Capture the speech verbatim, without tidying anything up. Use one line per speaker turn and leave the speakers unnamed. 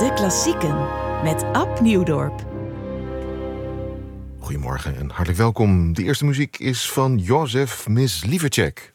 De Klassieken met Ab Nieuwdorp.
Goedemorgen en hartelijk welkom. De eerste muziek is van Józef Mysliveček.